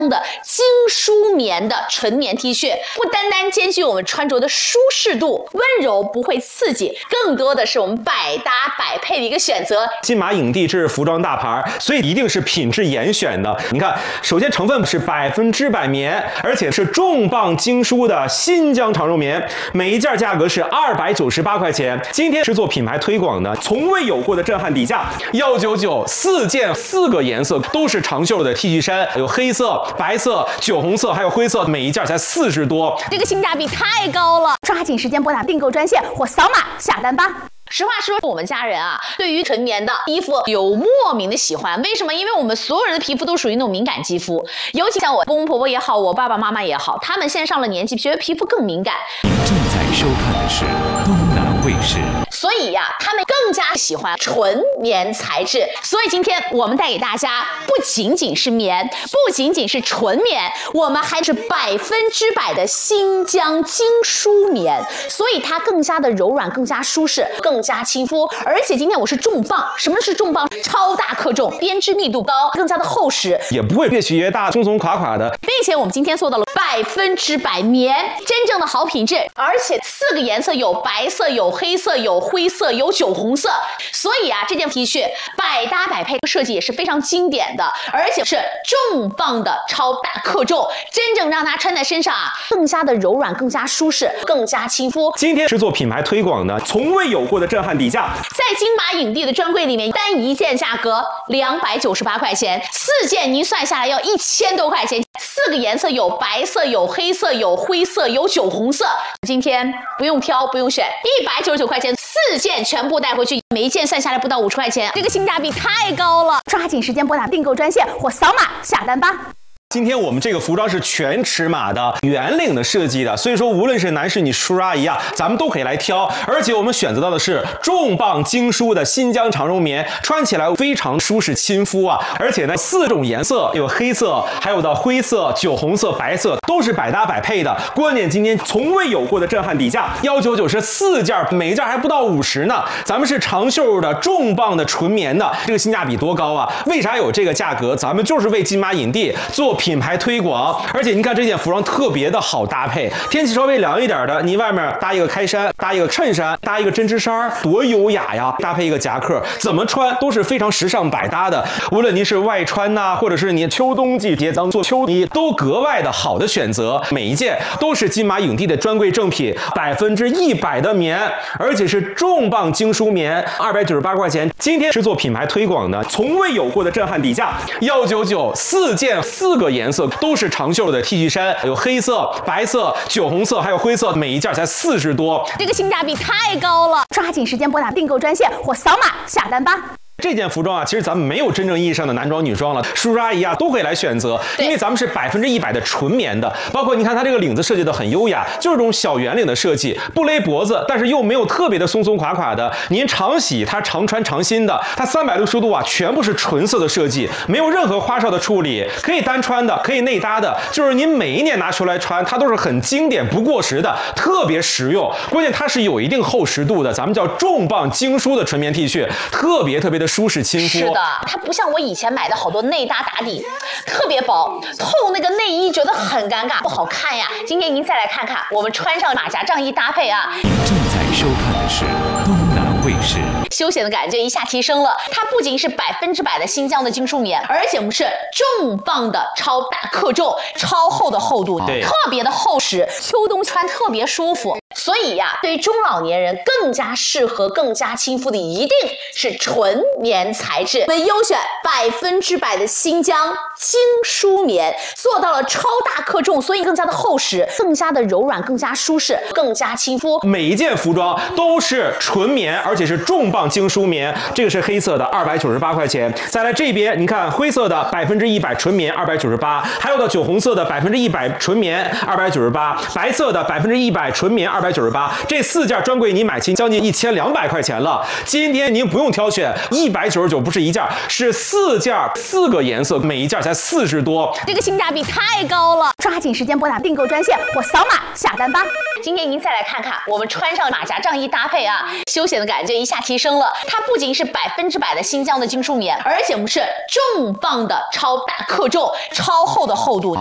的精梳棉的纯棉 T 恤，不单单兼具我们穿着的舒适度、温柔，不会刺激，更多的是我们百搭百配的一个选择。 金马影帝这是服装大牌，所以一定是品质严选的。你看，首先成分是100%棉，而且是重磅精梳的新疆长绒棉，每一件价格是298块钱。今天是做品牌推广的，从未有过的震撼底价，199，4件4个颜色都是长袖的 T 恤衫，有黑色、白色、酒红色，还有灰色，每一件才40多， 这个性价比太高了！抓紧时间拨打订购专线或扫码下单吧。实话说，我们家人啊，对于纯棉的衣服有莫名的喜欢。为什么？因为我们所有人的皮肤都属于那种敏感肌肤，尤其像我公公婆婆也好，我爸爸妈妈也好，他们现在上了年纪，觉得皮肤更敏感。 您正在收看的是东南卫视。 所以呀，他们更加喜欢纯棉材质。所以今天我们带给大家不仅仅是棉，不仅仅是纯棉，我们还是100%的新疆精梳棉，所以它更加的柔软，更加舒适，更加亲肤。而且今天我是重磅，什么是重磅？超大克重，编织密度高，更加的厚实， 也不会越洗越大，松松垮垮的。 并且我们今天做到了100%棉，真正的好品质。而且4个颜色，有白色，有黑色，有灰色，有酒红色。所以啊，这件 T 恤百搭百配，设计也是非常经典的，而且是重磅的超大克重，真正让它穿在身上啊，更加的柔软，更加舒适，更加亲肤。 今天是做品牌推广的，从未有过的震撼底价， 在金马影帝的专柜里面，单一件价格298块钱，4件您算下来要1000多块钱。4个颜色，有白色，有黑色，有灰色，有酒红色。今天不用挑，不用选，199块钱4件全部带回去，每一件算下来不到50块钱，这个性价比太高了！抓紧时间拨打订购专线或扫码下单吧。 今天我们这个服装是全尺码的圆领的设计的，所以说无论是男士女叔叔阿姨啊，咱们都可以来挑。而且我们选择到的是重磅精梳的新疆长绒棉，穿起来非常舒适亲肤啊。而且呢，4种颜色，有黑色，还有的灰色、酒红色、白色，都是百搭百配的。关键今天从未有过的震撼底价，199是4件，每一件还不到50呢。咱们是长袖的重磅的纯棉的，这个性价比多高啊！为啥有这个价格？咱们就是为金马影帝做品牌推广，而且您看这件服装特别的好搭配，天气稍微凉一点的，你外面搭一个开衫，搭一个衬衫，搭一个针织衫，多优雅呀！搭配一个夹克，怎么穿都是非常时尚百搭的。无论您是外穿呐，或者是你秋冬季节当做秋衣，都格外的好的选择。每一件都是金马影帝的专柜正品，100%的棉，而且是重磅精梳棉，298块钱。今天是做品牌推广的，从未有过的震撼底价，199，4件4个颜色。都是长袖的 T 恤衫，有黑色、白色、酒红色，还有灰色，每一件才40多， 这个性价比太高了！抓紧时间拨打订购专线或扫码下单吧。 这件服装啊，其实咱们没有真正意义上的男装女装了，叔叔阿姨啊都可以来选择，因为咱们是100%的纯棉的。包括你看它这个领子设计的很优雅，就是这种小圆领的设计，不勒脖子，但是又没有特别的松松垮垮的。您常洗它常穿常新的，它360度啊全部是纯色的设计，没有任何花哨的处理，可以单穿的，可以内搭的，就是您每一年拿出来穿，它都是很经典不过时的，特别实用。关键它是有一定厚实度的，咱们叫重磅精梳的纯棉 T 恤，特别的舒适亲肤。 是的，它不像我以前买的好多内搭打底，特别薄，透那个内衣觉得很尴尬，不好看呀。今天您再来看看，我们穿上马甲这样一搭配啊。 您正在收看的是东南卫视。 休闲的感觉一下提升了，它不仅是100%的新疆的精梳棉，而且我们是重磅的超大克重、超厚的厚度，特别的厚实，秋冬穿特别舒服。所以呀，对于中老年人更加适合、更加亲肤的，一定是纯棉材质。我们优选100%的新疆精梳棉，做到了超大克重，所以更加的厚实，更加的柔软，更加舒适，更加亲肤。 每一件服装都是纯棉，而且是重磅精梳棉。这个是黑色的，298块钱。再来这边，你看灰色的100%纯棉298，还有的酒红色的100%纯棉298，白色的100%纯棉298。这4件专柜你买齐将近1200块钱了。今天您不用挑选，199不是一件，是4件4个颜色，每一件才40多， 这个性价比太高了！抓紧时间拨打订购专线或扫码下单吧。 今天您再来看看，我们穿上马甲上衣搭配啊，休闲的感觉一下提升了。它不仅是100%的新疆的精梳棉，而且我们是重磅的超大克重、超厚的厚度。